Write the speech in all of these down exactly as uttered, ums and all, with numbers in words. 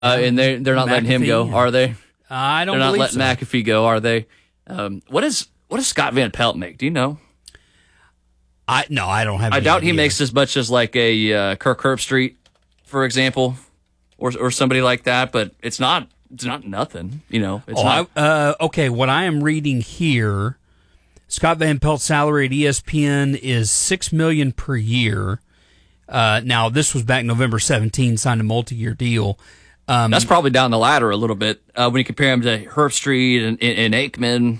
Uh, and they they're not McAfee, letting him go, are they? I don't. They're not believe letting so. McAfee go, are they? Um, what is what does Scott Van Pelt make? Do you know? I no, I don't have. I any doubt idea. he makes as much as like a uh, Kirk Herbstreit, for example, or or somebody like that. But it's not it's not nothing, you know. It's oh, not. I, uh, okay, what I am reading here, Scott Van Pelt's salary at E S P N is six million dollars per year. Uh, now, this was back November seventeenth, signed a multi-year deal. Um, That's probably down the ladder a little bit uh, when you compare him to Herbstreit and, and, and Aikman.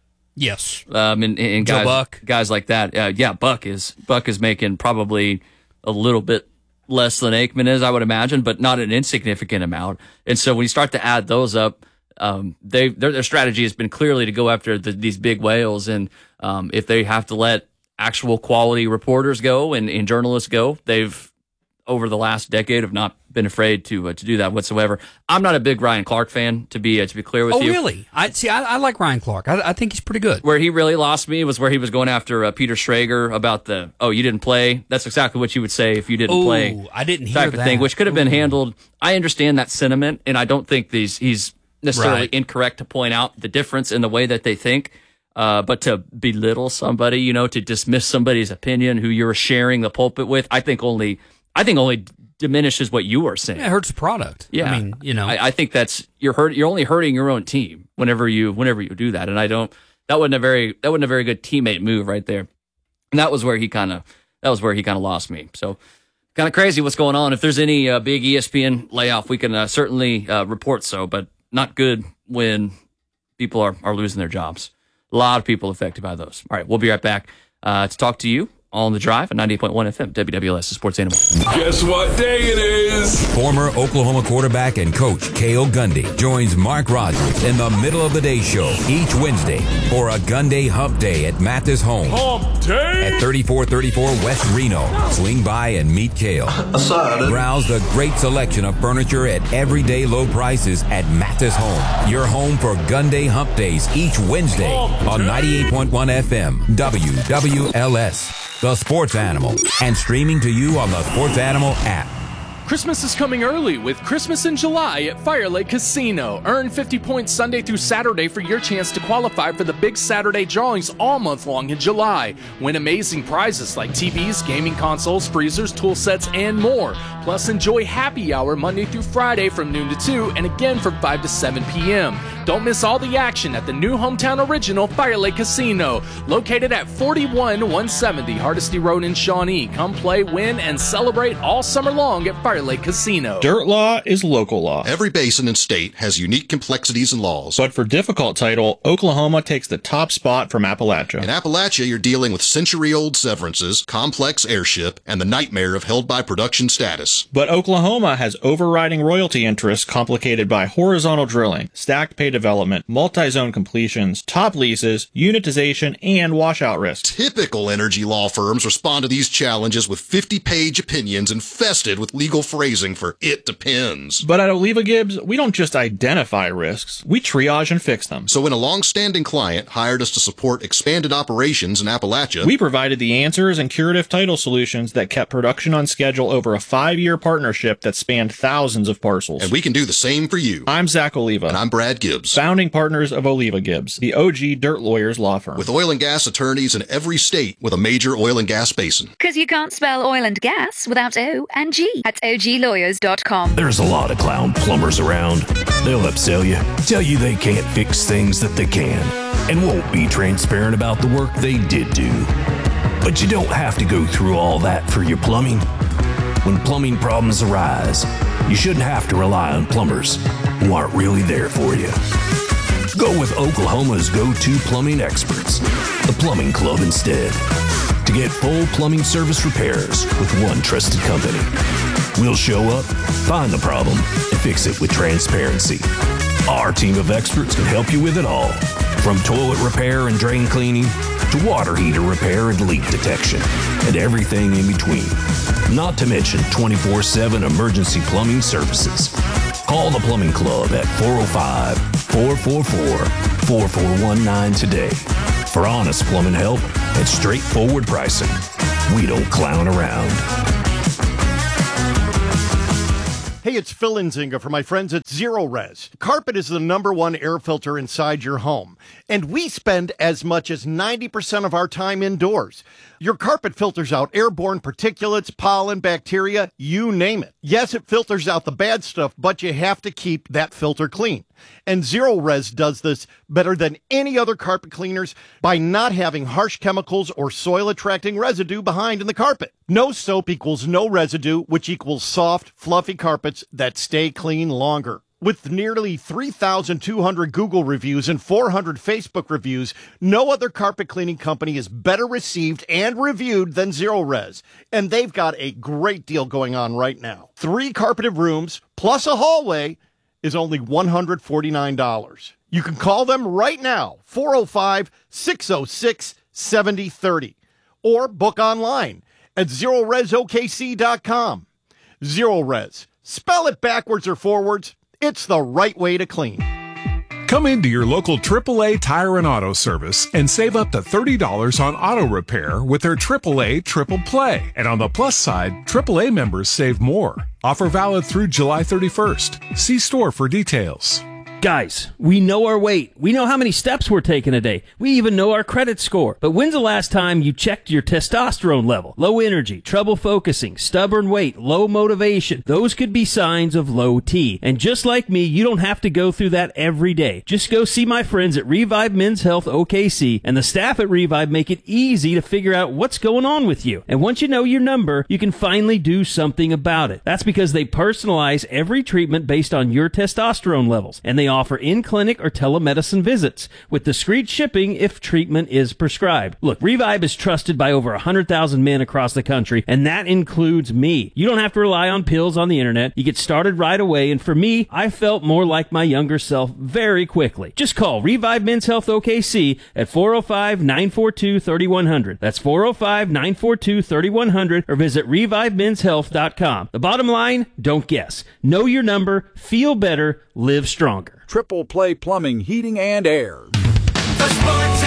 Yes, um, and, and guys, Joe Buck. guys like that. Uh, yeah, Buck is Buck is making probably a little bit less than Aikman is, I would imagine, but not an insignificant amount. And so when you start to add those up, um, they their, their strategy has been clearly to go after the, these big whales, and um, if they have to let actual quality reporters go and, and journalists go, they've over the last decade have not been afraid to uh, to do that whatsoever. I'm not a big Ryan Clark fan, to be uh, to be clear with oh, you. Oh, really? I see. I, I like Ryan Clark. I, I think he's pretty good. Where he really lost me was where he was going after uh, Peter Schrager about the oh you didn't play. That's exactly what you would say if you didn't Ooh, play. I didn't hear type that. of thing, which could have been Ooh. handled. I understand that sentiment, and I don't think these he's necessarily Right. incorrect to point out the difference in the way that they think. Uh, but to belittle somebody, you know, to dismiss somebody's opinion who you're sharing the pulpit with, I think only I think only diminishes what you are saying. Yeah, it hurts the product. Yeah, I mean, you know, I, I think that's you're hurt. You're only hurting your own team whenever you whenever you do that. And I don't. That wasn't a very that wasn't a very good teammate move right there. And that was where he kind of that was where he kind of lost me. So kind of crazy what's going on. If there's any uh, big E S P N layoff, we can uh, certainly uh, report so. But not good when people are are losing their jobs. A lot of people affected by those. All right, we'll be right back uh, to talk to you on The Drive at ninety-eight point one F M, W W L S, the Sports Animal. Guess what day it is? Former Oklahoma quarterback and coach Cale Gundy joins Mark Rogers in the middle of the day show each Wednesday for a Gundy Hump Day at Mathis Home Hump Day! at thirty-four thirty-four West Reno. Swing by and meet Cale. Browse the great selection of furniture at everyday low prices at Mathis Home. Your home for Gundy Hump Days each Wednesday on ninety-eight point one F M, W W L S. The Sports Animal, and streaming to you on the Sports Animal app. Christmas is coming early with Christmas in July at Fire Lake Casino. Earn fifty points Sunday through Saturday for your chance to qualify for the big Saturday drawings all month long in July. Win amazing prizes like T Vs, gaming consoles, freezers, tool sets, and more. Plus, enjoy happy hour Monday through Friday from noon to two and again from five to seven p.m. Don't miss all the action at the new hometown original Fire Lake Casino, located at forty-one one seventy Hardesty Road in Shawnee. Come play, win, and celebrate all summer long at Fire Lake Casino. Dirt law is local law. Every basin and state has unique complexities and laws. But for difficult title, Oklahoma takes the top spot from Appalachia. In Appalachia, you're dealing with century-old severances, complex airship, and the nightmare of held-by-production status. But Oklahoma has overriding royalty interests complicated by horizontal drilling, stacked pay development, multi-zone completions, top leases, unitization, and washout risks. Typical energy law firms respond to these challenges with fifty-page opinions infested with legal phrasing for "it depends." But at Oliva Gibbs, we don't just identify risks, we triage and fix them. So when a long-standing client hired us to support expanded operations in Appalachia, we provided the answers and curative title solutions that kept production on schedule over a five-year partnership that spanned thousands of parcels. And we can do the same for you. I'm Zach Oliva. And I'm Brad Gibbs. Founding partners of Oliva Gibbs, the O G Dirt Lawyers law firm. With oil and gas attorneys in every state with a major oil and gas basin. Because you can't spell oil and gas without O and G. At O G lawyers dot com. There's a lot of clown plumbers around. They'll upsell you, tell you they can't fix things that they can, and won't be transparent about the work they did do. But you don't have to go through all that for your plumbing. When plumbing problems arise, you shouldn't have to rely on plumbers who aren't really there for you. Go with Oklahoma's go-to plumbing experts, the Plumbing Club, instead, to get full plumbing service repairs with one trusted company. We'll show up, find the problem, and fix it with transparency. Our team of experts can help you with it all, from toilet repair and drain cleaning to water heater repair and leak detection, and everything in between. Not to mention twenty-four seven emergency plumbing services. Call the Plumbing Club at four oh five, four four four, four four one nine today for honest plumbing help and straightforward pricing. We don't clown around. Hey, it's Phil Nzinga for my friends at Zero Res. Carpet is the number one air filter inside your home, and we spend as much as ninety percent of our time indoors. Your carpet filters out airborne particulates, pollen, bacteria, you name it. Yes, it filters out the bad stuff, but you have to keep that filter clean. And Zero Res does this better than any other carpet cleaners by not having harsh chemicals or soil-attracting residue behind in the carpet. No soap equals no residue, which equals soft, fluffy carpets that stay clean longer. With nearly three thousand two hundred Google reviews and four hundred Facebook reviews, no other carpet cleaning company is better received and reviewed than Zero Res. And they've got a great deal going on right now. Three carpeted rooms plus a hallway is only one hundred forty-nine dollars. You can call them right now, four oh five, six oh six, seven oh three oh, or book online at zero res o k c dot com. Zero Res. Spell it backwards or forwards. It's the right way to clean. Come into your local triple A Tire and Auto Service and save up to thirty dollars on auto repair with their triple A Triple Play. And on the plus side, triple A members save more. Offer valid through July thirty-first. See store for details. Guys, we know our weight. We know how many steps we're taking a day. We even know our credit score. But when's the last time you checked your testosterone level? Low energy, trouble focusing, stubborn weight, low motivation. Those could be signs of low T. And just like me, you don't have to go through that every day. Just go see my friends at Revive Men's Health O K C, and the staff at Revive make it easy to figure out what's going on with you. And once you know your number, you can finally do something about it. That's because they personalize every treatment based on your testosterone levels, and they offer in-clinic or telemedicine visits with discreet shipping if treatment is prescribed. Look, Revive is trusted by over one hundred thousand men across the country, and that includes me. You don't have to rely on pills on the internet. You get started right away, and for me, I felt more like my younger self very quickly. Just call Revive Men's Health O K C at four oh five, nine four two, three one zero zero. That's four oh five, nine four two, three one zero zero, or visit revive men's health dot com. The bottom line, don't guess. Know your number, feel better, live stronger. Triple Play Plumbing, Heating, and Air. The Sports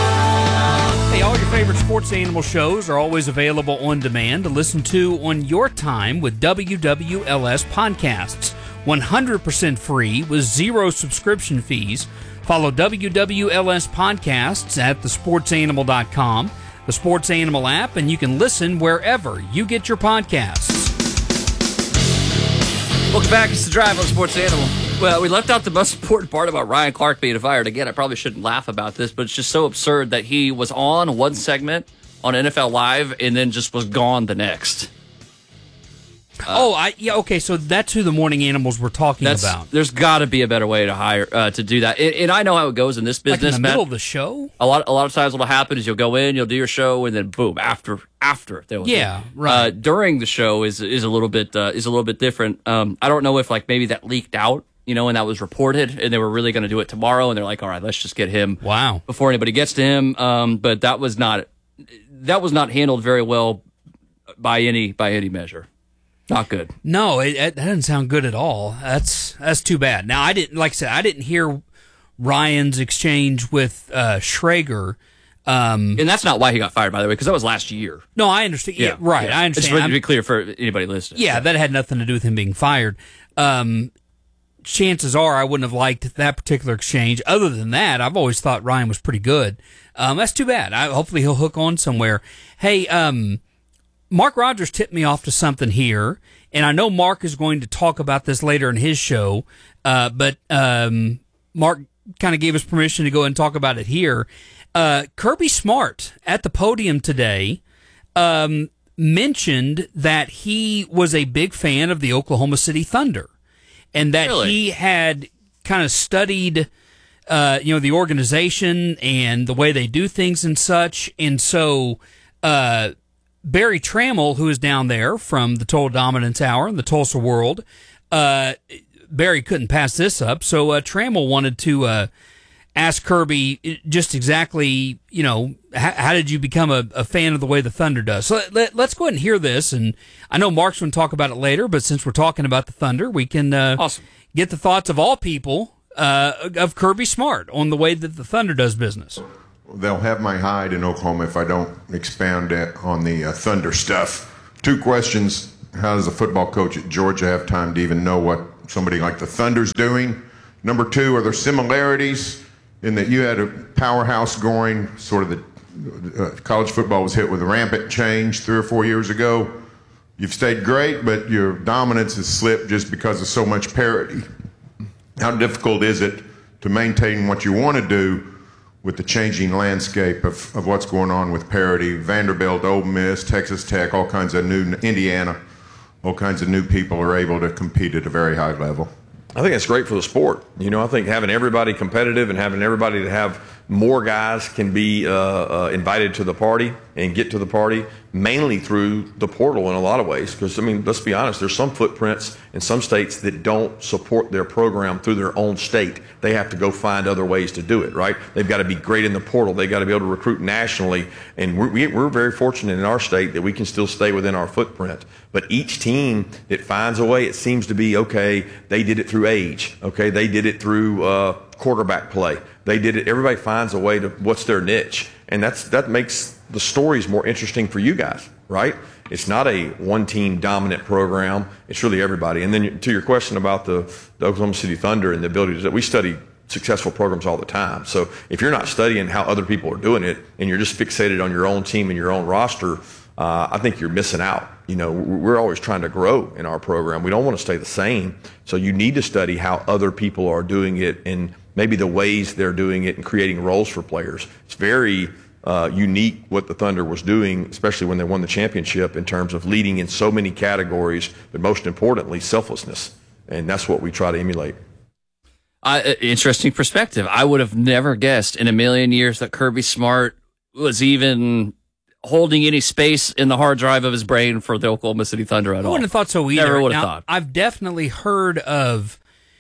Animal. Hey, all your favorite Sports Animal shows are always available on demand to listen to on your time with W W L S Podcasts. one hundred percent free with zero subscription fees. Follow W W L S Podcasts at the sports animal dot com, the Sports Animal app, and you can listen wherever you get your podcasts. Welcome back. It's The Drive on Sports Animal. Well, we left out the most important part about Ryan Clark being fired. Again, I probably shouldn't laugh about this, but it's just so absurd that he was on one segment on N F L Live and then just was gone the next. Uh, oh, I yeah, okay, so that's who the Morning Animals were talking about. There's got to be a better way to hire uh, to do that, and, and I know how it goes in this business. Like in the Matt, middle of the show. A lot, a lot of times, what'll happen is you'll go in, you'll do your show, and then boom, after, after they'll yeah, do. right. Uh, during the show is is a little bit uh, is a little bit different. Um, I don't know if like maybe that leaked out, you know, and that was reported, and they were really going to do it tomorrow, and they're like, all right, let's just get him. Wow. Before anybody gets to him, um, but that was not that was not handled very well by any by any measure. Not good. No, it, it doesn't sound good at all. That's that's too bad. Now, I didn't, like I said, I didn't hear Ryan's exchange with uh, Schrager. Um, and that's not why he got fired, by the way, because that was last year. No, I understand. Yeah, yeah right. Yeah. I understand. Just to be clear for anybody listening. Yeah, so. That had nothing to do with him being fired. Um, chances are I wouldn't have liked that particular exchange. Other than that, I've always thought Ryan was pretty good. Um, that's too bad. I, hopefully he'll hook on somewhere. Hey, um... Mark Rogers tipped me off to something here, and I know Mark is going to talk about this later in his show, uh, but um, Mark kind of gave us permission to go and talk about it here. Uh, Kirby Smart at the podium today um, mentioned that he was a big fan of the Oklahoma City Thunder, and that really? he had kind of studied uh, you know, the organization and the way they do things and such, and so uh Barry Trammell, who is down there from the Total Dominance Hour and the Tulsa World, uh, Barry couldn't pass this up, so uh, Trammell wanted to uh, ask Kirby just exactly, you know, how, how did you become a, a fan of the way the Thunder does? So let, let's go ahead and hear this, and I know Mark's going to talk about it later, but since we're talking about the Thunder, we can uh, awesome. get the thoughts of all people uh, of Kirby Smart on the way that the Thunder does business. They'll have my hide in Oklahoma if I don't expand on the uh, Thunder stuff. Two questions. how does a football coach at Georgia have time to even know what somebody like the Thunder's doing? Number two, are there similarities in that you had a powerhouse going, sort of the uh, college football was hit with a rampant change three or four years ago. You've stayed great, but your dominance has slipped just because of so much parity. How difficult is it to maintain what you want to do with the changing landscape of, of what's going on with parity? Vanderbilt, Ole Miss, Texas Tech, all kinds of new, Indiana, all kinds of new people are able to compete at a very high level. I think it's great for the sport. You know, I think having everybody competitive and having everybody to have more guys can be uh, uh, invited to the party and get to the party, mainly through the portal in a lot of ways. Because, I mean, let's be honest, there's some footprints in some states that don't support their program through their own state. They have to go find other ways to do it, right? They've got to be great in the portal. They've got to be able to recruit nationally. And we're, we, we're very fortunate in our state that we can still stay within our footprint. But each team that finds a way, it seems to be, okay, they did it through age. Okay, they did it through uh, quarterback play. They did it. Everybody finds a way to what's their niche. And that's that makes the stories more interesting for you guys, right? It's not a one-team dominant program. It's really everybody. And then to your question about the, the Oklahoma City Thunder and the ability to, we study successful programs all the time. So if you're not studying how other people are doing it and you're just fixated on your own team and your own roster, uh, I think you're missing out. You know, we're always trying to grow in our program. We don't want to stay the same. So you need to study how other people are doing it and maybe the ways they're doing it and creating roles for players. It's very uh, unique what the Thunder was doing, especially when they won the championship, in terms of leading in so many categories, but most importantly, selflessness. And that's what we try to emulate. Uh, interesting perspective. I would have never guessed in a million years that Kirby Smart was even holding any space in the hard drive of his brain for the Oklahoma City Thunder at all. I wouldn't have thought so either. Never would have now, thought. I've definitely heard of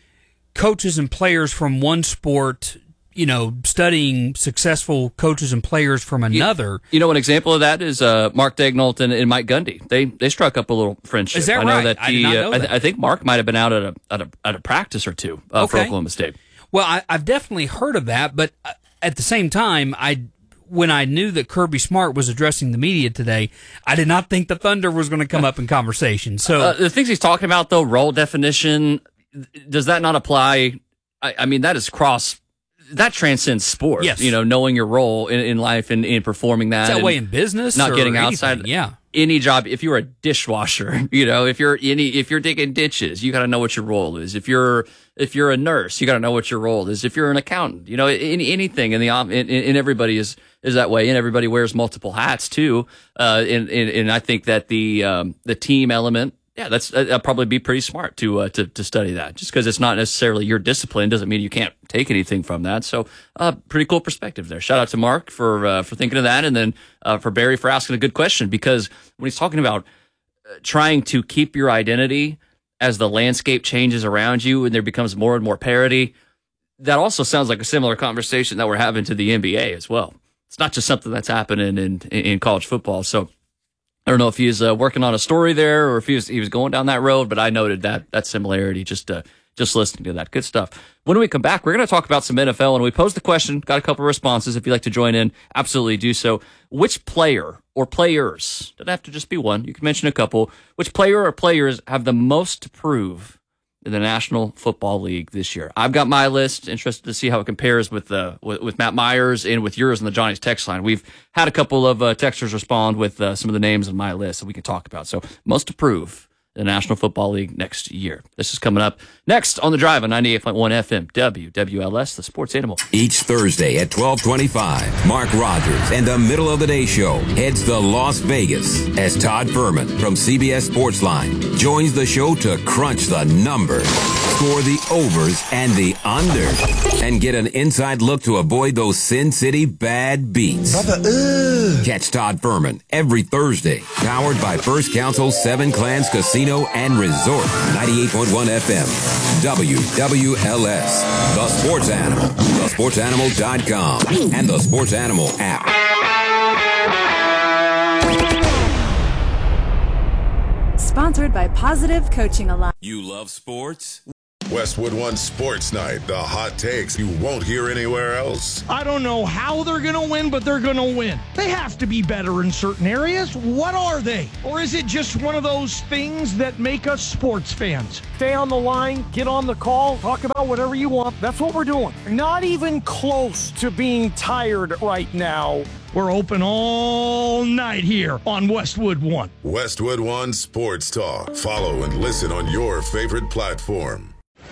coaches and players from one sport, you know, studying successful coaches and players from another. You, you know, an example of that is uh, Mark Daignault and, and Mike Gundy. They they struck up a little friendship. Is that I know right? That I the, did not know uh, I, that. I think Mark might have been out at a at a, at a practice or two uh, for Okay. Oklahoma State. Well, I, I've definitely heard of that, but at the same time, I when I knew that Kirby Smart was addressing the media today, I did not think the Thunder was going to come up in conversation. So uh, the things he's talking about, though, role definition, does that not apply? I, I mean, that is cross. That transcends sport. Yes. You know, knowing your role in, in life and in performing that. Is that and way in business Not or getting anything? outside. Yeah. Any job, if you're a dishwasher, you know, if you're any, if you're digging ditches, you got to know what your role is. If you're, if you're a nurse, you got to know what your role is. If you're an accountant, you know, any, anything in the, in, in everybody is, is that way. And everybody wears multiple hats too. Uh, and, and, and I think that the, um, the team element, yeah, that's, that'd probably be pretty smart to, uh, to, to study that. Just because it's not necessarily your discipline doesn't mean you can't take anything from that. So, uh, pretty cool perspective there. Shout out to Mark for, uh, for thinking of that. And then, uh, for Barry for asking a good question, because when he's talking about uh, trying to keep your identity as the landscape changes around you and there becomes more and more parity, that also sounds like a similar conversation that we're having to the N B A as well. It's not just something that's happening in, in, in college football. So, I don't know if he was uh, working on a story there or if he was he was going down that road, but I noted that that similarity just uh, just listening to that. Good stuff. When we come back, we're going to talk about some N F L, and we posed the question, got a couple of responses. If you'd like to join in, absolutely do so. Which player or players, doesn't have to just be one, you can mention a couple, which player or players have the most to prove in the National Football League this year? I've got my list. Interested to see how it compares with uh, with, with Matt Myers and with yours in the Johnny's text line. We've had a couple of uh, texters respond with uh, some of the names on my list that we can talk about. So most to prove in the National Football League next year. This is coming up next on The Drive on ninety-eight point one F M W W L S, the Sports Animal. Each Thursday at twelve twenty-five, Mark Rogers and the Middle of the Day Show heads to Las Vegas as Todd Furman from C B S Sportsline joins the show to crunch the numbers, score the overs and the unders, and get an inside look to avoid those Sin City bad beats. Catch Todd Furman every Thursday, powered by First Council Seven Clans Casino and Resort, ninety-eight point one F M, W W L S, The Sports Animal, the sports animal dot com, and the Sports Animal app. Sponsored by Positive Coaching Alliance. You love sports? Westwood One Sports Night, the hot takes you won't hear anywhere else. I don't know how they're going to win, but they're going to win. They have to be better in certain areas. What are they? Or is it just one of those things that make us sports fans? Stay on the line, get on the call, talk about whatever you want. That's what we're doing. Not even close to being tired right now. We're open all night here on Westwood One. Westwood One Sports Talk. Follow and listen on your favorite platform.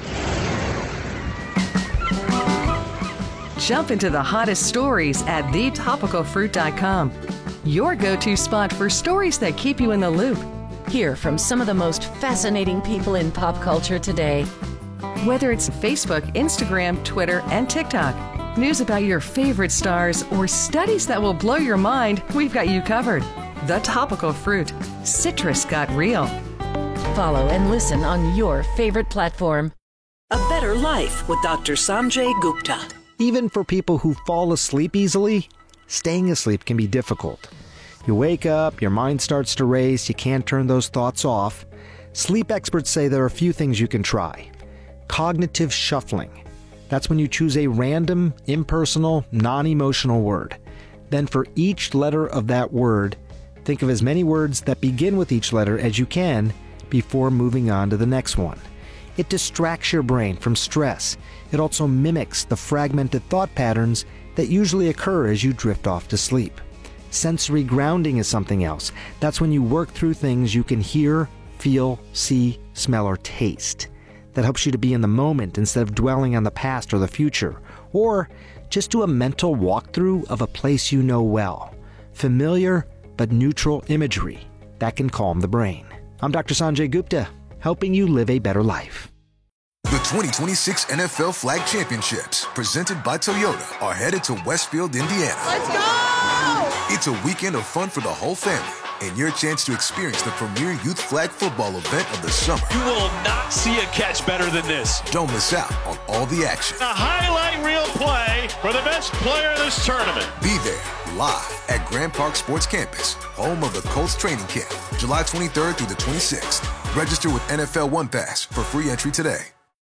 Jump into the hottest stories at the topical fruit dot com. Your go-to spot for stories that keep you in the loop. Hear from some of the most fascinating people in pop culture today. Whether it's Facebook, Instagram, Twitter, and TikTok, news about your favorite stars, or studies that will blow your mind, we've got you covered. The Topical Fruit. Citrus got real. Follow and listen on your favorite platform. A Better Life with Doctor Sanjay Gupta. Even for people who fall asleep easily, staying asleep can be difficult. You wake up, your mind starts to race, you can't turn those thoughts off. Sleep experts say there are a few things you can try. Cognitive shuffling. That's when you choose a random, impersonal, non-emotional word. Then for each letter of that word, think of as many words that begin with each letter as you can before moving on to the next one. It distracts your brain from stress. It also mimics the fragmented thought patterns that usually occur as you drift off to sleep. Sensory grounding is something else. That's when you work through things you can hear, feel, see, smell, or taste. That helps you to be in the moment instead of dwelling on the past or the future. Or just do a mental walkthrough of a place you know well. Familiar but neutral imagery that can calm the brain. I'm Doctor Sanjay Gupta, helping you live a better life. The twenty twenty-six N F L Flag Championships, presented by Toyota, are headed to Westfield, Indiana. Let's go! It's a weekend of fun for the whole family, and your chance to experience the premier youth flag football event of the summer. You will not see a catch better than this. Don't miss out on all the action. A highlight reel play for the best player of this tournament. Be there, live at Grand Park Sports Campus, home of the Colts training camp, July twenty-third through the twenty-sixth. Register with N F L One Pass for free entry today.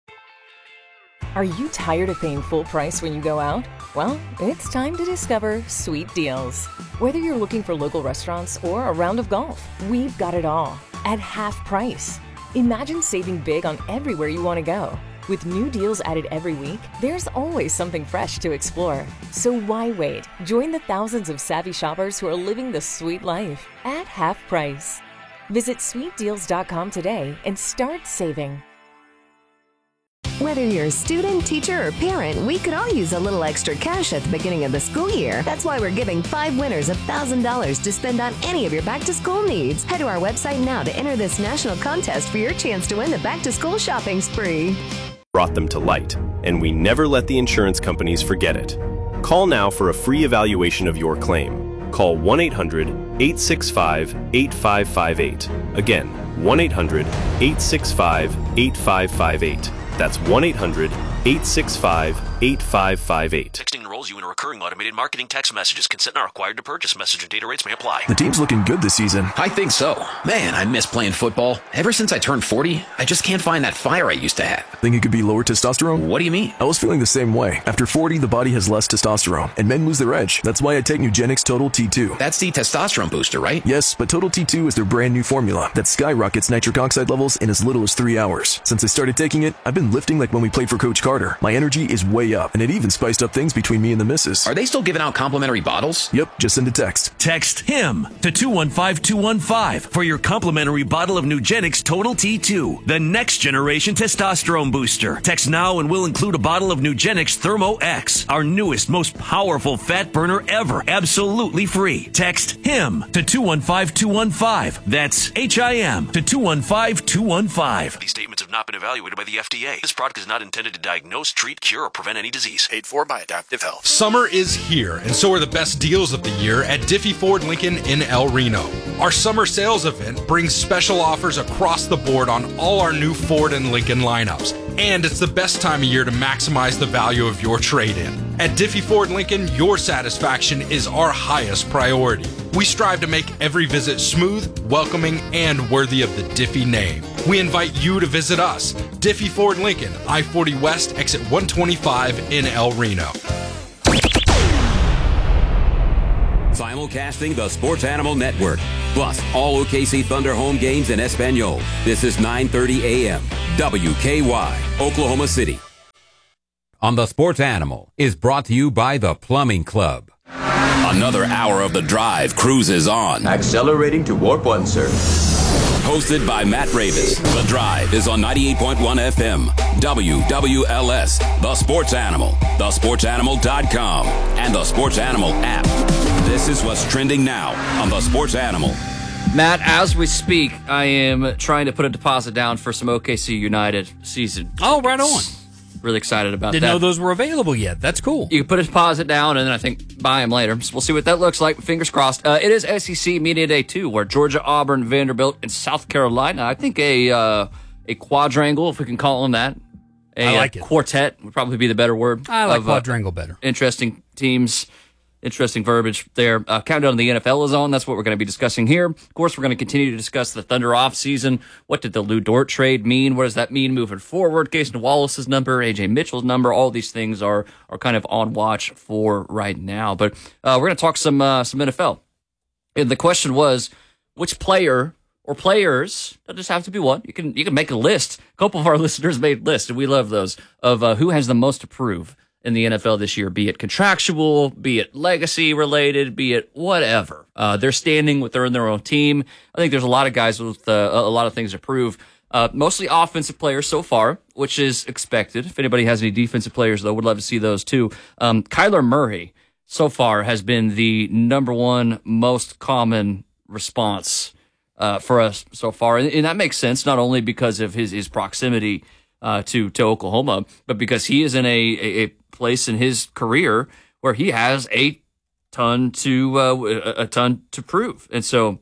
Are you tired of paying full price when you go out? Well, it's time to discover Sweet Deals. Whether you're looking for local restaurants or a round of golf, we've got it all at half price. Imagine saving big on everywhere you want to go. With new deals added every week, there's always something fresh to explore. So why wait? Join the thousands of savvy shoppers who are living the sweet life at half price. Visit sweet deals dot com today and start saving. Whether you're a student, teacher, or parent, we could all use a little extra cash at the beginning of the school year. That's why we're giving five winners one thousand dollars to spend on any of your back-to-school needs. Head to our website now to enter this national contest for your chance to win the back-to-school shopping spree. Brought them to light, and we never let the insurance companies forget it. Call now for a free evaluation of your claim. Call one eight hundred, eight six five, eight five five eight. Again, one eight hundred, eight six five, eight five five eight. That's one eight hundred, eight six five, eight five five eight. Texting enrolls you in a recurring automated marketing text messages. Consent not required to purchase. Message and data rates may apply. The team's looking good this season. I think so. Man, I miss playing football. Ever since I turned forty, I just can't find that fire I used to have. Think it could be lower testosterone? What do you mean? I was feeling the same way. After forty, the body has less testosterone, and men lose their edge. That's why I take Nugenix Total T two. That's the testosterone booster, right? Yes, but Total T two is their brand new formula that skyrockets nitric oxide levels in as little as three hours. Since I started taking it, I've been lifting like when we played for Coach Carter. My energy is way up, and it even spiced up things between me and the missus. Are they still giving out complimentary bottles? Yep, just send a text. Text HIM to two one five two one five for your complimentary bottle of Nugenix Total T two, the next generation testosterone booster. Text now and we'll include a bottle of Nugenix Thermo X, our newest, most powerful fat burner ever, absolutely free. Text HIM to two one five two one five. That's H I M to two one five two one five. These statements have not been evaluated by the F D A. This product is not intended to diagnose, treat, cure, or prevent any disease. Paid for by Adaptive Health. Summer is here, and so are the best deals of the year at Diffie Ford Lincoln in El Reno. Our summer sales event brings special offers across the board on all our new Ford and Lincoln lineups. And it's the best time of year to maximize the value of your trade-in. At Diffie Ford Lincoln, your satisfaction is our highest priority. We strive to make every visit smooth, welcoming, and worthy of the Diffie name. We invite you to visit us, Diffie Ford Lincoln, I forty West, exit one twenty-five in El Reno. Simulcasting the Sports Animal Network, plus all O K C Thunder home games in Espanol. This is nine thirty a.m. W K Y, Oklahoma City. On the Sports Animal is brought to you by the Plumbing Club. Another hour of The Drive cruises on. Accelerating to warp one, sir. Hosted by Matt Ravis. The Drive is on ninety-eight point one F M. W W L S, The Sports Animal, the sports animal dot com, and the Sports Animal app. This is what's trending now on The Sports Animal. Matt, as we speak, I am trying to put a deposit down for some O K C United season. Oh, right on. Really excited about Didn't that. Didn't know those were available yet. That's cool. You can put a deposit down and then I think buy them later. So we'll see what that looks like. Fingers crossed. Uh, it is S E C Media Day two, where Georgia, Auburn, Vanderbilt, and South Carolina. I think a uh, a quadrangle, if we can call them that. A, I like a it. Quartet would probably be the better word. I like of, quadrangle uh, better. Interesting teams. Interesting verbiage there. Uh, countdown to the N F L is on. That's what we're going to be discussing here. Of course, we're going to continue to discuss the Thunder off season. What did the Lou Dort trade mean? What does that mean moving forward? Cason Wallace's number, A J Mitchell's number. All these things are are kind of on watch for right now. But uh, we're going to talk some uh, some N F L. And the question was, which player or players? Doesn't just have to be one. You can you can make a list. A couple of our listeners made lists, and we love those of uh, who has the most to prove in the N F L this year, be it contractual, be it legacy related, be it whatever. Uh, they're standing with their, their own team. I think there's a lot of guys with uh, a lot of things to prove. Uh, mostly offensive players so far, which is expected. If anybody has any defensive players, though, would love to see those too. Um, Kyler Murray so far has been the number one most common response uh, for us so far. And, and that makes sense, not only because of his, his proximity uh, to, to Oklahoma, but because he is in a, a, a place in his career where he has a ton to uh, a ton to prove. And so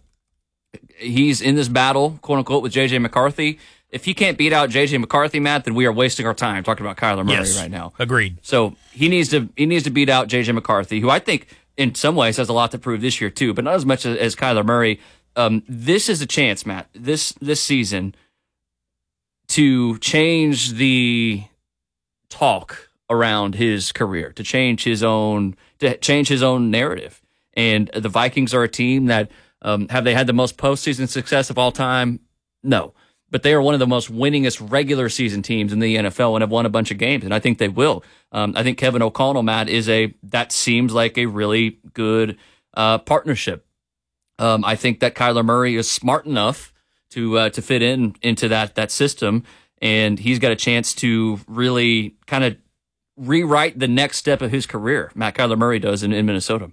he's in this battle, quote unquote, with J J McCarthy. If he can't beat out J J McCarthy, Matt, then we are wasting our time talking about Kyler Murray yes, right now. Agreed. So he needs to he needs to beat out J J McCarthy, who I think in some ways has a lot to prove this year too, but not as much as, as Kyler Murray. Um, this is a chance, Matt, this this season to change the talk around his career, to change his own to change his own narrative. And the Vikings are a team that um, have they had the most postseason success of all time? No. But they are one of the most winningest regular season teams in the N F L and have won a bunch of games, and I think they will. Um, I think Kevin O'Connell, Matt, is a that seems like a really good uh, partnership. Um, I think that Kyler Murray is smart enough to uh, to fit in into that that system, and he's got a chance to really kind of rewrite the next step of his career. Matt Kyler Murray does in, in Minnesota.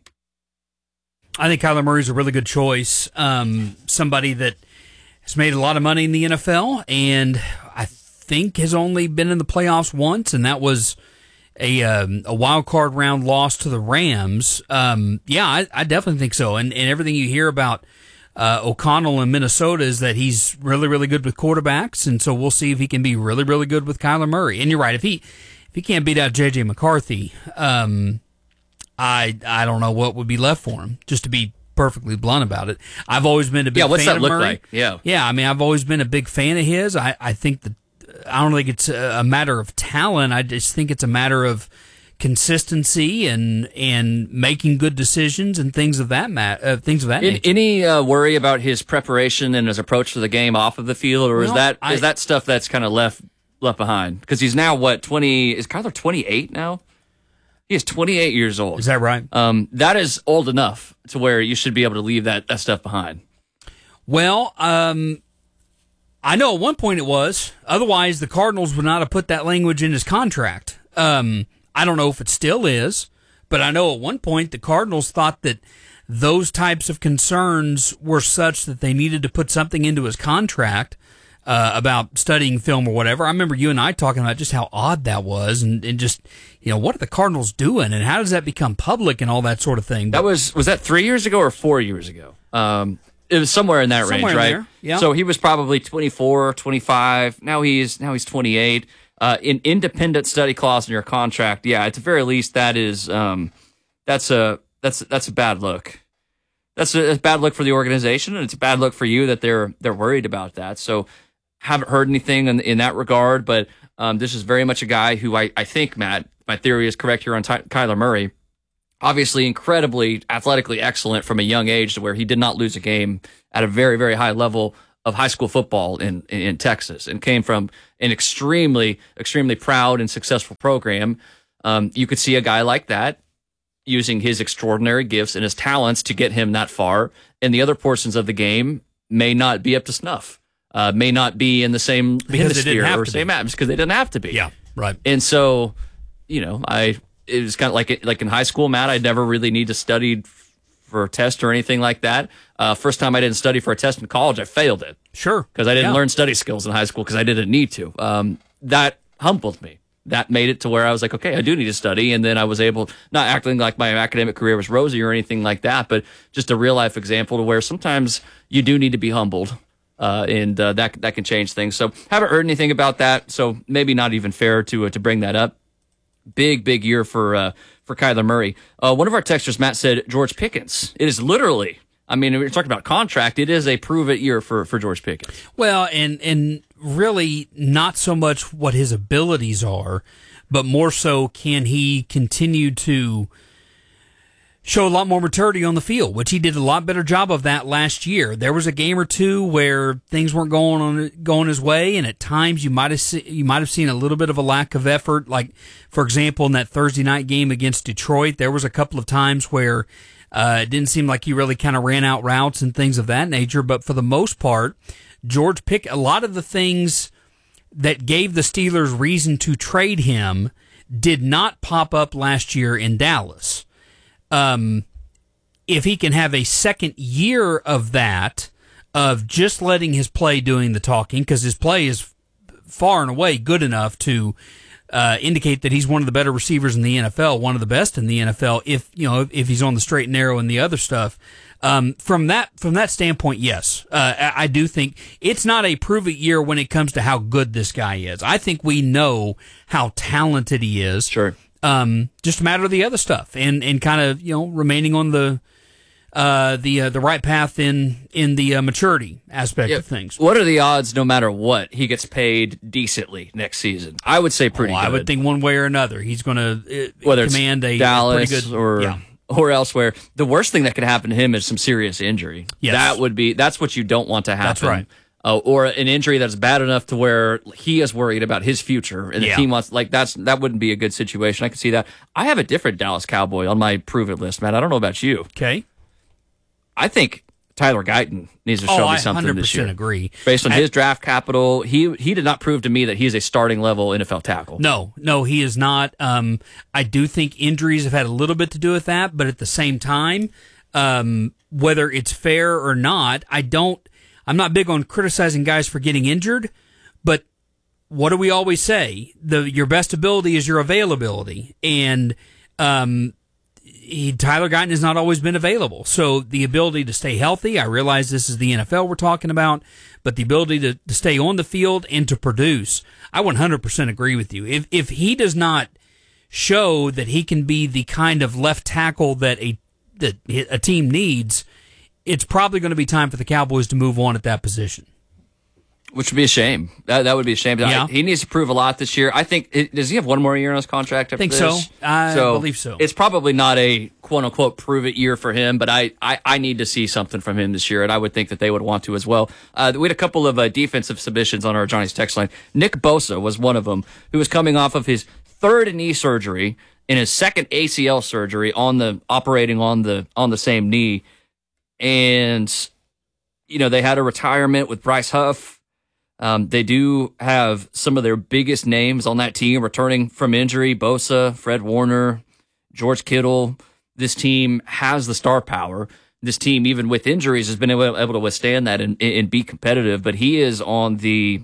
I think Kyler Murray's a really good choice. Um, somebody that has made a lot of money in the N F L, and I think has only been in the playoffs once, and that was a um, a wild card round loss to the Rams. Um, yeah, I, I definitely think so. And, and everything you hear about uh, O'Connell in Minnesota is that he's really, really good with quarterbacks, and so we'll see if he can be really, really good with Kyler Murray. And you're right, if he if he can't beat out J J McCarthy, um, I I don't know what would be left for him. Just to be perfectly blunt about it, I've always been a big yeah. What's fan that of look Murray. like? Yeah, yeah. I mean, I've always been a big fan of his. I I think that I don't think it's a matter of talent. I just think it's a matter of consistency and and making good decisions and things of that mat, uh, things of that In, nature. Any uh, worry about his preparation and his approach to the game off of the field, or Well, is that I- is that stuff that's kind of left left behind? Because he's now what twenty? Is Kyler twenty-eight now? He is twenty-eight years old. Is that right? Um, that is old enough to where you should be able to leave that, that stuff behind. Well, um, I know at one point it was. Otherwise, the Cardinals would not have put that language in his contract. Um, I don't know if it still is, but I know at one point the Cardinals thought that those types of concerns were such that they needed to put something into his contract uh, about studying film or whatever. I remember you and I talking about just how odd that was, and, and just, you know, what are the Cardinals doing, and how does that become public and all that sort of thing. But That was was that three years ago or four years ago? Um, it was somewhere in that Somewhere range, in right? there, yeah. So he was probably twenty-four, twenty-five. Now he's now he's twenty-eight. Uh, an independent study clause in your contract, yeah, at the very least, that is um, that's a that's that's a bad look. that's a, a bad look for the organization, and it's a bad look for you that they're they're worried about that. So haven't heard anything in, in that regard, but um, this is very much a guy who I, I think, Matt, my theory is correct here on Ty- Kyler Murray. Obviously, incredibly athletically excellent from a young age, to where he did not lose a game at a very, very high level of high school football in, in, in Texas, and came from an extremely, extremely proud and successful program. Um, you could see a guy like that using his extraordinary gifts and his talents to get him that far, and the other portions of the game may not be up to snuff, uh, may not be in the same hemisphere or same atmosphere, because they didn't have to be. Yeah, right. And so, you know, I it was kind of like like in high school, Matt, I never really need to study for a test or anything like that. Uh, first time I didn't study for a test in college, I failed it. Sure. Because I didn't yeah. learn study skills in high school because I didn't need to. Um, that humbled me. That made it to where I was like, okay, I do need to study. And then I was able, not acting like my academic career was rosy or anything like that, but just a real life example to where sometimes you do need to be humbled. Uh, and uh, that that can change things. So haven't heard anything about that. So maybe not even fair to uh, to bring that up. Big, big year for uh, for Kyler Murray. Uh, one of our texters, Matt, said George Pickens. It is literally, I mean, we're talking about contract. It is a prove it year for, for George Pickens. Well, and and really not so much what his abilities are, but more so can he continue to show a lot more maturity on the field, which he did a lot better job of that last year. There was a game or two where things weren't going on going his way, and at times you might have se- you might have seen a little bit of a lack of effort. Like, for example, in that Thursday night game against Detroit, there was a couple of times where uh, it didn't seem like he really kind of ran out routes and things of that nature. But for the most part, George Pickens, a lot of the things that gave the Steelers reason to trade him did not pop up last year in Dallas. Um, if he can have a second year of that, of just letting his play doing the talking, because his play is far and away good enough to uh, indicate that he's one of the better receivers in the N F L, one of the best in the N F L. If you know, if, if he's on the straight and narrow and the other stuff, um, from that from that standpoint, yes, uh, I, I do think it's not a prove it year when it comes to how good this guy is. I think we know how talented he is. Sure. Um, just a matter of the other stuff, and, and kind of, you know, remaining on the uh, the uh, the right path in in the uh, maturity aspect yeah. of things. What are the odds, no matter what, he gets paid decently next season? I would say pretty oh, good. I would think one way or another he's going to uh, whether command it's a Dallas pretty good, or yeah. or elsewhere. The worst thing that could happen to him is some serious injury. Yes. That would be that's what you don't want to happen. That's right. Uh, or an injury that's bad enough to where he is worried about his future, and the yeah. team wants like that's that wouldn't be a good situation. I can see that. I have a different Dallas Cowboy on my prove it list, man. I don't know about you. Okay, I think Tyler Guyton needs to show oh, me something I one hundred percent this year. Agree. Based on I, his draft capital, he he did not prove to me that he's a starting level N F L tackle. No, no, he is not. Um, I do think injuries have had a little bit to do with that, but at the same time, um, whether it's fair or not, I don't. I'm not big on criticizing guys for getting injured, but what do we always say? The your best ability is your availability, and um, he, Tyler Guyton has not always been available. So the ability to stay healthy, I realize this is the N F L we're talking about, but the ability to, to stay on the field and to produce, I one hundred percent agree with you. If if he does not show that he can be the kind of left tackle that a that a team needs, it's probably going to be time for the Cowboys to move on at that position. Which would be a shame. That that would be a shame. Yeah. I, he needs to prove a lot this year. I think, it, does he have one more year on his contract after I think this? so. I so believe so. It's probably not a quote-unquote prove-it year for him, but I, I, I need to see something from him this year, and I would think that they would want to as well. Uh, we had a couple of uh, defensive submissions on our Johnny's text line. Nick Bosa was one of them, who was coming off of his third knee surgery and his second A C L surgery on the operating on the on the same knee. And, you know, they had a retirement with Bryce Huff. Um, they do have some of their biggest names on that team returning from injury. Bosa, Fred Warner, George Kittle. This team has the star power. This team, even with injuries, has been able, able to withstand that and, and be competitive. But he is on the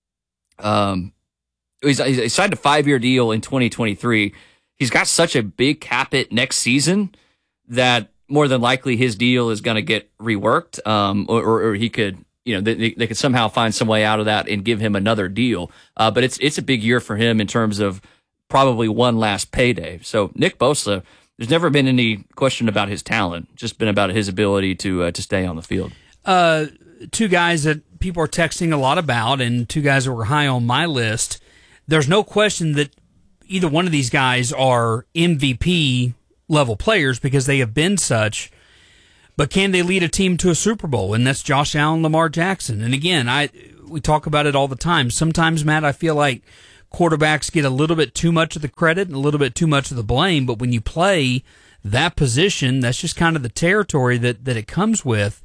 um, he's, he signed a five-year deal in twenty twenty-three. He's got such a big cap hit next season that more than likely his deal is going to get reworked, um, or, or, or he could, you know, they, they could somehow find some way out of that and give him another deal. Uh, but it's it's a big year for him in terms of probably one last payday. So Nick Bosa there's never been any question about his talent, just been about his ability to uh, to stay on the field. Uh, two guys that people are texting a lot about, and two guys that were high on my list. There's no question that either one of these guys are M V P level players because they have been such. But can they lead a team to a Super Bowl? And that's Josh Allen, Lamar Jackson. And again, I we talk about it all the time. Sometimes, Matt, I feel like quarterbacks get a little bit too much of the credit and a little bit too much of the blame. But when you play that position, that's just kind of the territory that, that it comes with.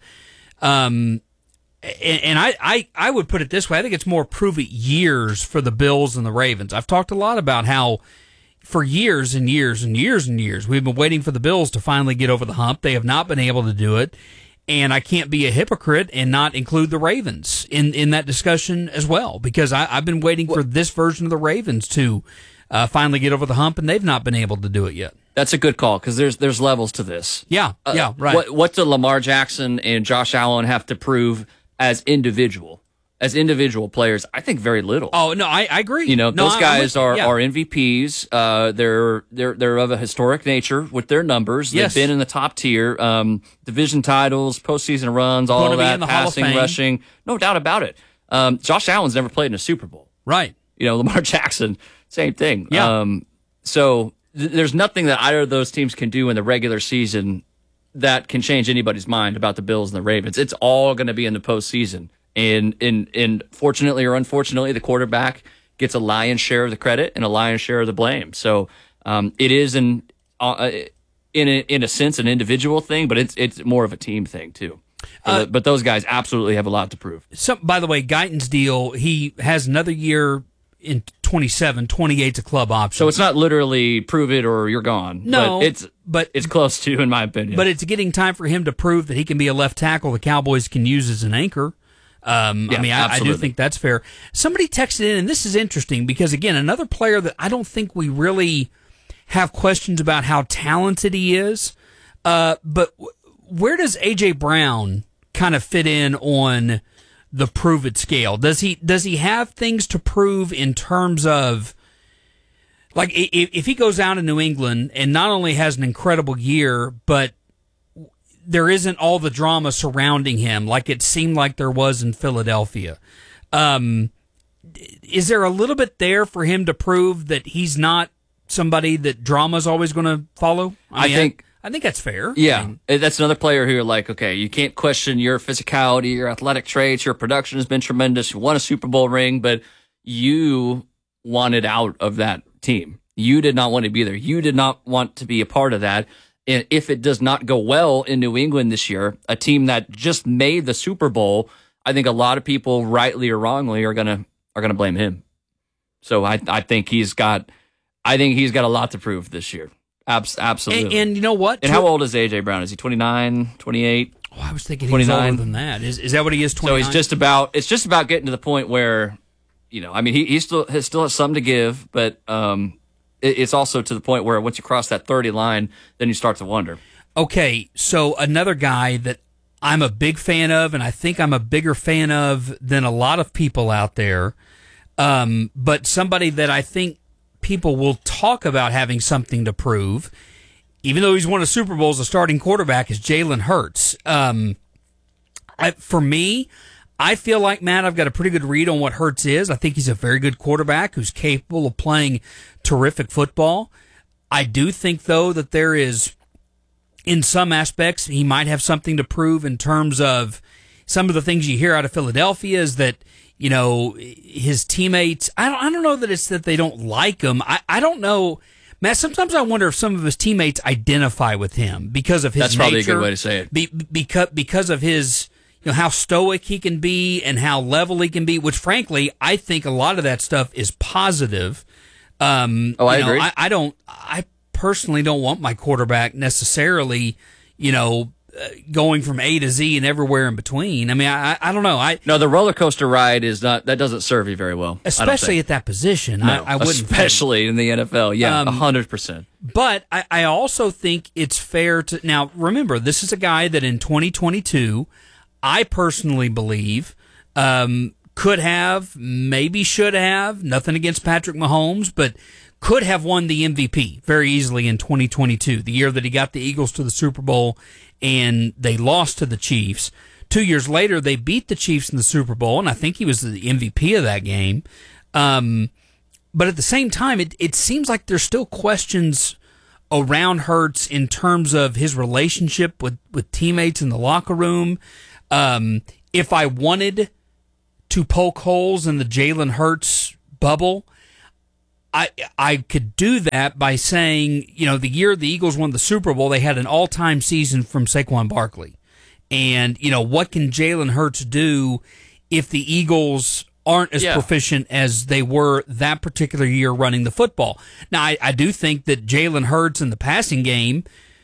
Um, and and I, I, I would put it this way. I think it's more prove it years for the Bills and the Ravens. I've talked a lot about how for years and years and years and years, we've been waiting for the Bills to finally get over the hump. They have not been able to do it. And I can't be a hypocrite and not include the Ravens in, in that discussion as well, because I, I've been waiting for this version of the Ravens to uh, finally get over the hump, and they've not been able to do it yet. That's a good call, because there's there's levels to this. Yeah, uh, yeah, right. What, what do Lamar Jackson and Josh Allen have to prove as individual? As individual players, I think very little. Oh no, I, I agree. You know, no, those I, guys with, are, yeah. are M V Ps. Uh, they're they're they're of a historic nature with their numbers. Yes. They've been in the top tier, um, division titles, postseason runs, all Going of to be that, in the Hall of passing, Fame. rushing, no doubt about it. Um, Josh Allen's never played in a Super Bowl, right? You know, Lamar Jackson, same thing. Yeah. Um, so th- there's nothing that either of those teams can do in the regular season that can change anybody's mind about the Bills and the Ravens. It's all going to be in the postseason. And, and, and fortunately or unfortunately, the quarterback gets a lion's share of the credit and a lion's share of the blame. So um, it is, an, uh, in, a, in a sense, an individual thing, but it's it's more of a team thing, too. Uh, but those guys absolutely have a lot to prove. So, by the way, Guyton's deal, he has another year in twenty-seven, twenty-eight's a club option. So it's not literally prove it or you're gone. No, but it's, but it's close to, in my opinion. But it's getting time for him to prove that he can be a left tackle the Cowboys can use as an anchor. Um, yeah, I mean, I, I do think that's fair. Somebody texted in, and this is interesting because, again, another player that I don't think we really have questions about how talented he is. Uh, but w- where does A J. Brown kind of fit in on the prove it scale? Does he does he have things to prove in terms of, like, if, if he goes out in New England and not only has an incredible year, but there isn't all the drama surrounding him like it seemed like there was in Philadelphia. Um, is there a little bit there for him to prove that he's not somebody that drama's always going to follow? I, mean, I think I, I think that's fair. Yeah, I mean, that's another player who you're like, okay, you can't question your physicality, your athletic traits, your production has been tremendous. You won a Super Bowl ring, but you wanted out of that team. You did not want to be there. You did not want to be a part of that. And if it does not go well in New England this year, a team that just made the Super Bowl, I think a lot of people, rightly or wrongly, are gonna are gonna blame him. So I I think he's got I think he's got a lot to prove this year. Abs- absolutely. And, and you know what? And how old is A J. Brown? Is he twenty-nine, twenty-eight? Oh, I was thinking he was older than that. Is is that what he is? twenty-nine? So he's just about. It's just about getting to the point where, you know, I mean, he he still has still has something to give, but um. It's also to the point where once you cross that thirty line, then you start to wonder. Okay, so another guy that I'm a big fan of, and I think I'm a bigger fan of than a lot of people out there, um, but somebody that I think people will talk about having something to prove, even though he's won a Super Bowl as a starting quarterback, is Jalen Hurts. Um, I, for me, I feel like, Matt, I've got a pretty good read on what Hurts is. I think he's a very good quarterback who's capable of playing terrific football. I do think, though, that there is, in some aspects, he might have something to prove in terms of some of the things you hear out of Philadelphia is that, you know, his teammates, I don't, I don't know that it's that they don't like him. I, I don't know. Matt, sometimes I wonder if some of his teammates identify with him because of his That's nature. That's probably a good way to say it. Be, because, because of his... You know, how stoic he can be and how level he can be, which frankly, I think a lot of that stuff is positive. Um, oh, I you know, agree. I, I don't, I personally don't want my quarterback necessarily, you know, uh, going from A to Z and everywhere in between. I mean, I, I don't know. I No, the roller coaster ride is not, that doesn't serve you very well. Especially at that position. No, I, I wouldn't. Especially think. in the N F L. Yeah, a Um, hundred percent. But I, I also think it's fair to, now remember, this is a guy that in twenty twenty-two, I personally believe um, could have, maybe should have, nothing against Patrick Mahomes, but could have won the M V P very easily in twenty twenty-two, the year that he got the Eagles to the Super Bowl and they lost to the Chiefs. Two years later, they beat the Chiefs in the Super Bowl, and I think he was the M V P of that game. Um, but at the same time, it, it seems like there's still questions around Hurts in terms of his relationship with, with teammates in the locker room. Um, if I wanted to poke holes in the Jalen Hurts bubble, I I could do that by saying, you know, the year the Eagles won the Super Bowl, they had an all-time season from Saquon Barkley. And, you know, what can Jalen Hurts do if the Eagles aren't as yeah. proficient as they were that particular year running the football? Now, I, I do think that Jalen Hurts in the passing game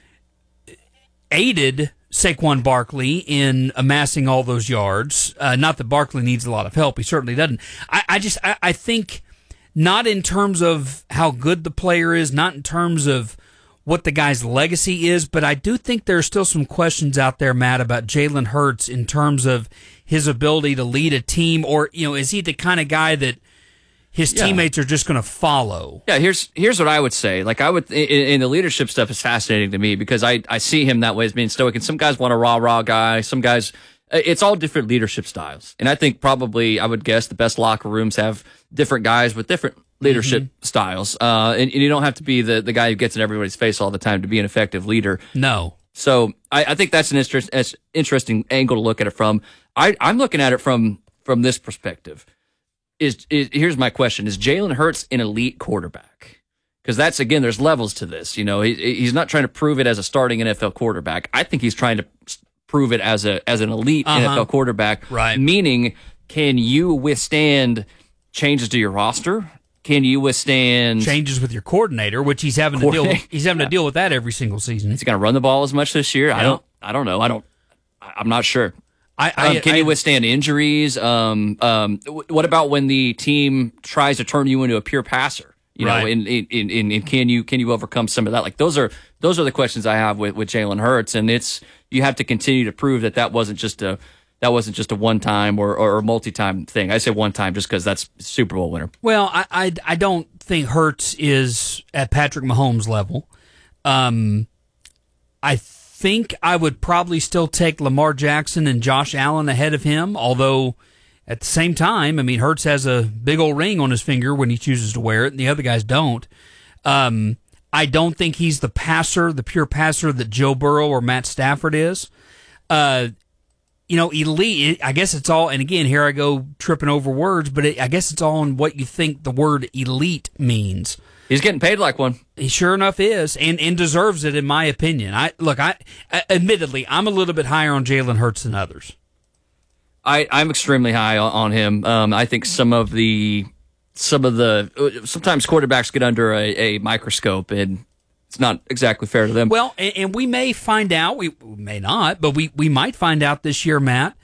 aided Saquon Barkley in amassing all those yards. Uh, not that Barkley needs a lot of help. He certainly doesn't. I, I just, I, I think not in terms of how good the player is, not in terms of what the guy's legacy is, but I do think there are still some questions out there, Matt, about Jalen Hurts in terms of his ability to lead a team, or, you know, is he the kind of guy that his yeah. teammates are just going to follow? Yeah, here's here's what I would say. Like, I would, in, in the leadership stuff is fascinating to me because I, I see him that way as being stoic, and some guys want a rah-rah guy, some guys, it's all different leadership styles. And I think probably, I would guess, the best locker rooms have different guys with different leadership mm-hmm. styles. Uh, and, and you don't have to be the, the guy who gets in everybody's face all the time to be an effective leader. No. So I, I think that's an interest, that's interesting angle to look at it from. I, I'm looking at it from from this perspective. Is, is here's my question: is Jalen Hurts an elite quarterback? Because that's, again, there's levels to this. You know, he, he's not trying to prove it as a starting N F L quarterback. I think he's trying to prove it as a as an elite uh-huh. N F L quarterback. Right. Meaning, can you withstand changes to your roster? Can you withstand changes with your coordinator, which he's having to deal with, he's having yeah. to deal with that every single season? Is he going to run the ball as much this year? Yeah. I don't. I don't know. I don't. I'm not sure. I, I, um, can I, you withstand injuries? Um, um, what about when the team tries to turn you into a pure passer? You right. know, in, in, in, in can you can you overcome some of that? Like those are those are the questions I have with, with Jalen Hurts, and it's you have to continue to prove that that wasn't just a that wasn't just a one time or or multi time thing. I say one time just because that's Super Bowl winner. Well, I, I I don't think Hurts is at Patrick Mahomes level. Um, I think I would probably still take Lamar Jackson and Josh Allen ahead of him, although at the same time, I mean, Hurts has a big old ring on his finger when he chooses to wear it, and the other guys don't. Um, I don't think he's the passer, the pure passer that Joe Burrow or Matt Stafford is. Uh, you know, elite, I guess it's all, and again, here I go tripping over words, but it, I guess it's all on what you think the word elite means. He's getting paid like one. He sure enough is, and, and deserves it, in my opinion. I look, I admittedly, I'm a little bit higher on Jalen Hurts than others. I, I'm extremely high on, on him. Um, I think some of the, some of the, sometimes quarterbacks get under a, a microscope, and it's not exactly fair to them. Well, and, and we may find out, we, we may not, but we, we might find out this year, Matt,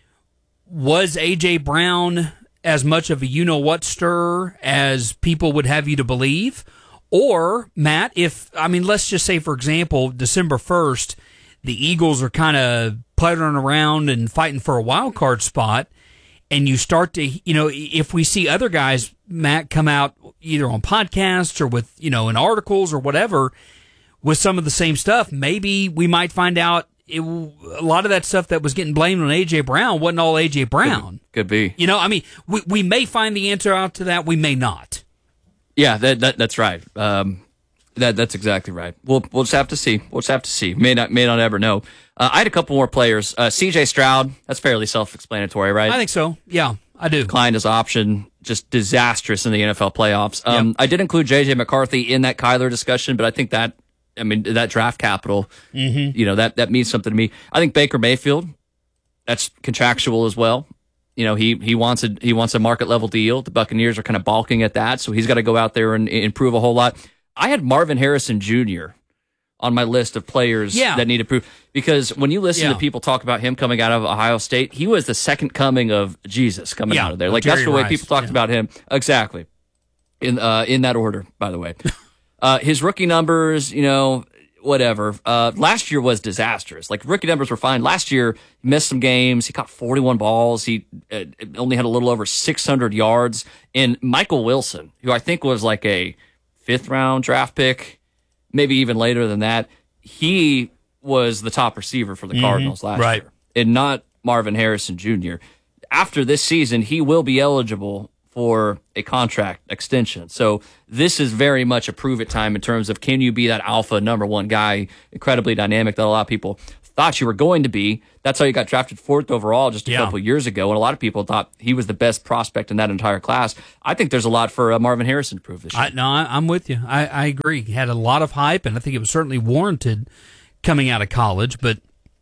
was A J. Brown as much of a you-know-what stir as people would have you to believe? Or, Matt, if, I mean, let's just say, for example, December first, the Eagles are kind of puttering around and fighting for a wild card spot, and you start to, you know, if we see other guys, Matt, come out either on podcasts or with, you know, in articles or whatever with some of the same stuff, maybe we might find out it, a lot of that stuff that was getting blamed on A J. Brown wasn't all A J. Brown. Could, could be. You know, I mean, we, we may find the answer out to that. We may not. Yeah, that, that that's right. Um, that that's exactly right. We'll we'll just have to see. We'll just have to see. May not may not ever know. Uh, I had a couple more players. Uh, C J. Stroud. That's fairly self-explanatory, right? I think so. Yeah, I do. Declined his option. Just disastrous in the N F L playoffs. Um, yep. I did include J J. McCarthy in that Kyler discussion, but I think that. I mean, that draft capital, mm-hmm. you know, that, that means something to me. I think Baker Mayfield, that's contractual as well. You know, he he wants a he wants a market level deal. The Buccaneers are kind of balking at that, so he's got to go out there and improve a whole lot. I had Marvin Harrison Junior on my list of players yeah. that need to prove, because when you listen yeah. to people talk about him coming out of Ohio State, he was the second coming of Jesus coming yeah. out of there. Like Jerry that's the way Rice. people talked yeah. about him. Exactly, in uh, in that order, by the way. uh, his rookie numbers, you know. Whatever. Uh, last year was disastrous. Like, rookie numbers were fine. Last year, he missed some games. He caught forty-one balls. He uh, only had a little over six hundred yards. And Michael Wilson, who I think was like a fifth round draft pick, maybe even later than that. He was the top receiver for the mm-hmm. Cardinals last right. year, and not Marvin Harrison Junior After this season, he will be eligible for a contract extension. So this is very much a prove it time in terms of, can you be that alpha number one guy, incredibly dynamic that a lot of people thought you were going to be. That's how you got drafted fourth overall just a yeah. couple of years ago, and a lot of people thought he was the best prospect in that entire class. I think there's a lot for uh, Marvin Harrison to prove this year. I, no, I, I'm with you. I, I agree. He had a lot of hype, and I think it was certainly warranted coming out of college, but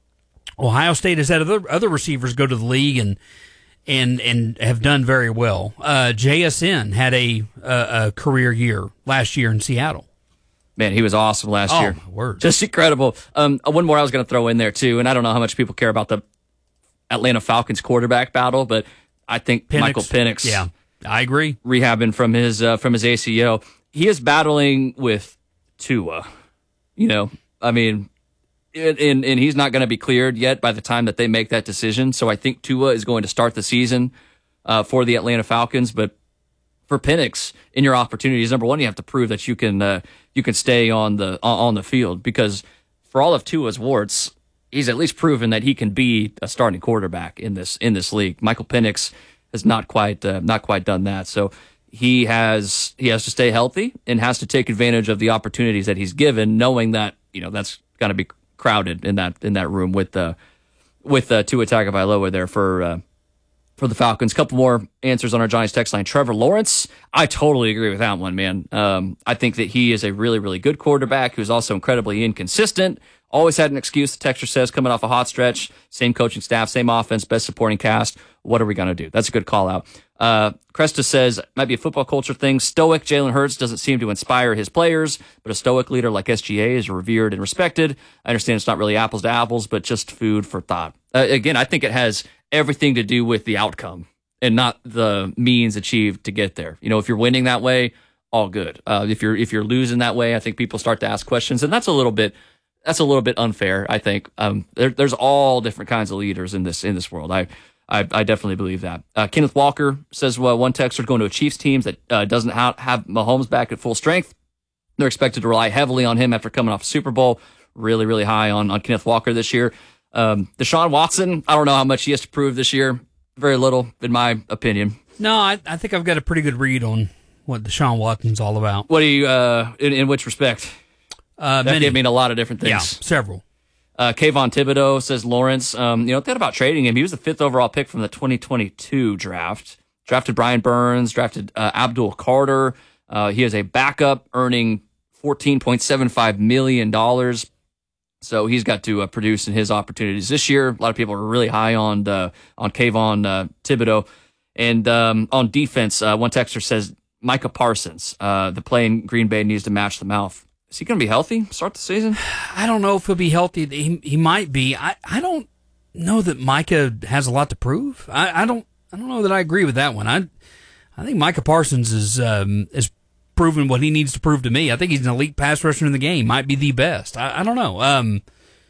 Ohio State has had other, other receivers go to the league and and and have done very well. Uh, J S N had a, a, a career year last year in Seattle. Man, he was awesome last oh, year. My word. Just incredible. Um, one more I was going to throw in there, too, and I don't know how much people care about the Atlanta Falcons quarterback battle, but I think Penix. Michael Penix. Yeah, I agree. Rehabbing from his uh, from his A C L. He is battling with Tua. You know, I mean, and, and he's not going to be cleared yet by the time that they make that decision. So I think Tua is going to start the season uh, for the Atlanta Falcons, but for Penix, in your opportunities, number one, you have to prove that you can uh, you can stay on the on the field, because for all of Tua's warts, he's at least proven that he can be a starting quarterback in this in this league. Michael Penix has not quite uh, not quite done that, so he has he has to stay healthy and has to take advantage of the opportunities that he's given, knowing that you know that's going to be crowded in that in that room with uh, with uh, Tua Tagovailoa there for. Uh, For the Falcons. Couple more answers on our Giants text line. Trevor Lawrence, I totally agree with that one, man. Um, I think that he is a really, really good quarterback who's also incredibly inconsistent. Always had an excuse, the texter says, coming off a hot stretch. Same coaching staff, same offense, best supporting cast. What are we going to do? That's a good call out. Uh, Cresta says, might be a football culture thing. Stoic Jalen Hurts doesn't seem to inspire his players, but a stoic leader like S G A is revered and respected. I understand it's not really apples to apples, but just food for thought. Uh, again, I think it has everything to do with the outcome and not the means achieved to get there. You know, if you're winning that way, all good. Uh, if you're if you're losing that way, I think people start to ask questions, and that's a little bit that's a little bit unfair. I think um, there, there's all different kinds of leaders in this in this world. I I, I definitely believe that. Uh, Kenneth Walker says, well, one texter going to a Chiefs team that uh, doesn't ha- have Mahomes back at full strength. They're expected to rely heavily on him after coming off a Super Bowl. Really, really high on on Kenneth Walker this year. Um, Deshaun Watson, I don't know how much he has to prove this year. Very little, in my opinion. No, I, I think I've got a pretty good read on what Deshaun Watson's all about. What do you, uh, in, in which respect? Uh, that many. could mean a lot of different things. Yeah, several. Uh, Kayvon Thibodeau says Lawrence, um, you know, thinking about trading him. He was the fifth overall pick from the twenty twenty-two draft. Drafted Brian Burns, drafted uh, Abdul Carter. Uh, he is a backup earning fourteen point seven five million dollars. So he's got to uh, produce in his opportunities this year. A lot of people are really high on uh, on Kayvon uh, Thibodeau. And um, on defense, uh, one texter says Micah Parsons, uh, the play in Green Bay needs to match the mouth. Is he going to be healthy start the season? I don't know if he'll be healthy. He he might be. I, I don't know that Micah has a lot to prove. I, I don't I don't know that I agree with that one. I I think Micah Parsons is um, is proven what he needs to prove to me. I think he's an elite pass rusher in the game. Might be the best. I, I don't know. Um,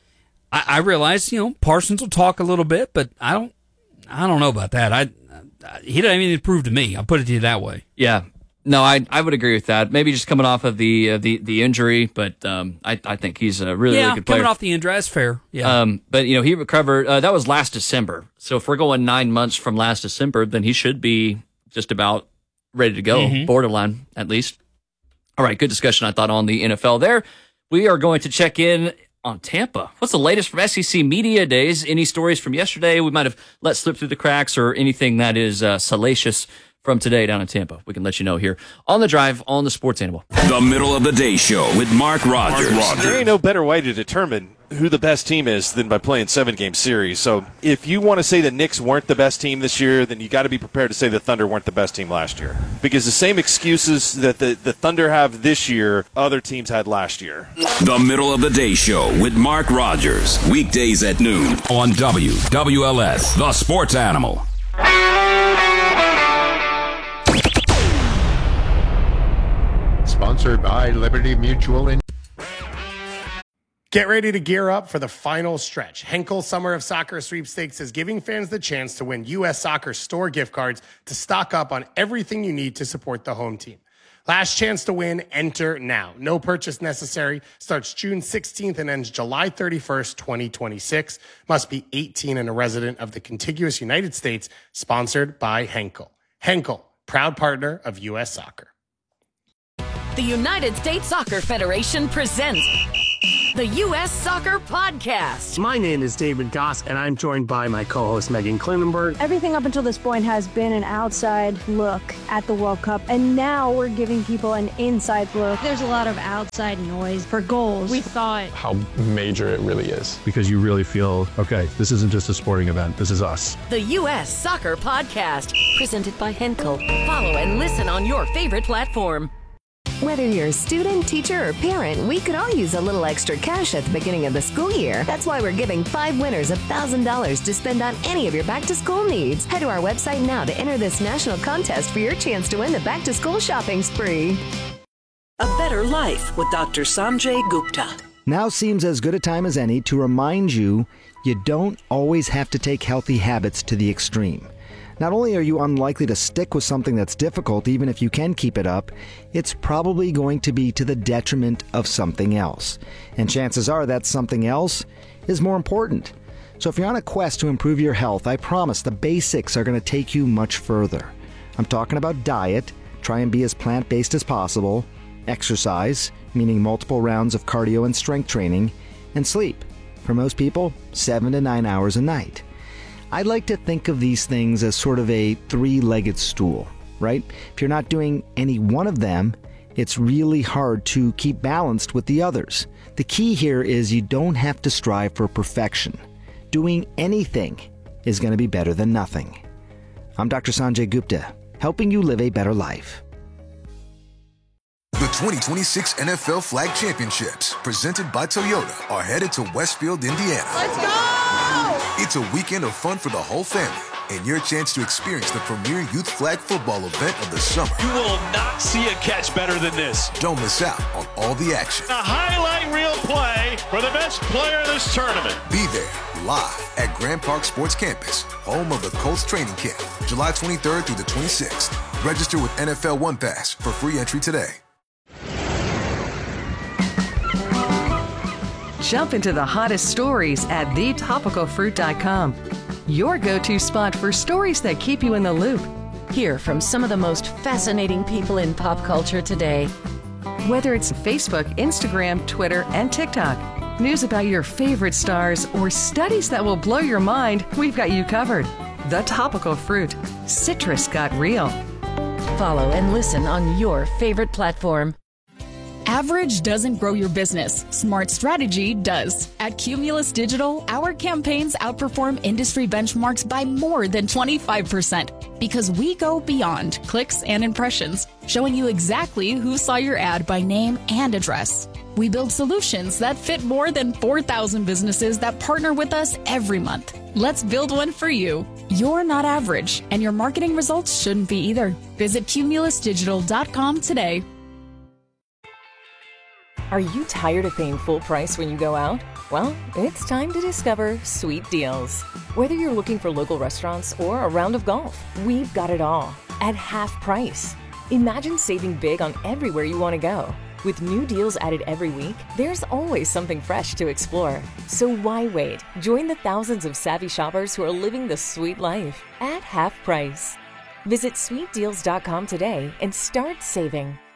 I, I realize you know Parsons will talk a little bit, but I don't I don't know about that. I, I he doesn't even prove to me. I'll put it to you that way. Yeah. No, I I would agree with that. Maybe just coming off of the uh, the the injury, but um, I I think he's a really yeah, really good player. coming off the injury, that's fair. Yeah. Um, but you know he recovered. Uh, that was last December. So if we're going nine months from last December, then he should be just about ready to go, mm-hmm. borderline at least. All right, good discussion I thought on the N F L there. We are going to check in on Tampa. What's the latest from S E C Media Days? Any stories from yesterday we might have let slip through the cracks, or anything that is uh, salacious from today down in Tampa? We can let you know here on The Drive on the Sports Animal. The middle of the day show with Mark Rogers. Mark Rogers. There ain't no better way to determine who the best team is than by playing seven-game series. So if you want to say the Knicks weren't the best team this year, then you got to be prepared to say the Thunder weren't the best team last year. Because the same excuses that the, the Thunder have this year, other teams had last year. The middle of the day show with Mark Rogers. Weekdays at noon on W W L S, The Sports Animal. Sponsored by Liberty Mutual. In- Get ready to gear up for the final stretch. Henkel Summer of Soccer Sweepstakes is giving fans the chance to win U S Soccer store gift cards to stock up on everything you need to support the home team. Last chance to win, enter now. No purchase necessary. Starts June sixteenth and ends July thirty-first, twenty twenty-six. Must be eighteen and a resident of the contiguous United States. Sponsored by Henkel. Henkel, proud partner of U S Soccer. The United States Soccer Federation presents the U S Soccer Podcast. My name is David Goss, and I'm joined by my co-host Megan Klinenberg. Everything up until this point has been an outside look at the World Cup, and now we're giving people an inside look. There's a lot of outside noise for goals. We thought how major it really is, because you really feel, okay, this isn't just a sporting event, this is us. The U S Soccer Podcast, presented by Henkel. Follow and listen on your favorite platform. Whether you're a student, teacher, or parent, we could all use a little extra cash at the beginning of the school year. That's why we're giving five winners one thousand dollars to spend on any of your back-to-school needs. Head to our website now to enter this national contest for your chance to win the back-to-school shopping spree. A Better Life with Doctor Sanjay Gupta. Now seems as good a time as any to remind you you don't always have to take healthy habits to the extreme. Not only are you unlikely to stick with something that's difficult, even if you can keep it up, it's probably going to be to the detriment of something else. And chances are that something else is more important. So if you're on a quest to improve your health, I promise the basics are going to take you much further. I'm talking about diet, try and be as plant-based as possible, exercise, meaning multiple rounds of cardio and strength training, and sleep. For most people, seven to nine hours a night. I'd like to think of these things as sort of a three-legged stool, right? If you're not doing any one of them, it's really hard to keep balanced with the others. The key here is you don't have to strive for perfection. Doing anything is going to be better than nothing. I'm Doctor Sanjay Gupta, helping you live a better life. The twenty twenty-six N F L Flag Championships, presented by Toyota, are headed to Westfield, Indiana. Let's go! It's a weekend of fun for the whole family and your chance to experience the premier youth flag football event of the summer. You will not see a catch better than this. Don't miss out on all the action. A highlight reel play for the best player of this tournament. Be there live at Grand Park Sports Campus, home of the Colts training camp, July twenty-third through the twenty-sixth. Register with N F L One Pass for free entry today. Jump into the hottest stories at the topical fruit dot com. Your go-to spot for stories that keep you in the loop. Hear from some of the most fascinating people in pop culture today. Whether it's Facebook, Instagram, Twitter, and TikTok, news about your favorite stars, or studies that will blow your mind, we've got you covered. The Topical Fruit. Citrus got real. Follow and listen on your favorite platform. Average doesn't grow your business. Smart strategy does. At Cumulus Digital, our campaigns outperform industry benchmarks by more than twenty-five percent because we go beyond clicks and impressions, showing you exactly who saw your ad by name and address. We build solutions that fit more than four thousand businesses that partner with us every month. Let's build one for you. You're not average, and your marketing results shouldn't be either. Visit cumulus digital dot com today. Are you tired of paying full price when you go out? Well, it's time to discover Sweet Deals. Whether you're looking for local restaurants or a round of golf, we've got it all at half price. Imagine saving big on everywhere you want to go. With new deals added every week, there's always something fresh to explore. So why wait? Join the thousands of savvy shoppers who are living the sweet life at half price. Visit sweet deals dot com today and start saving.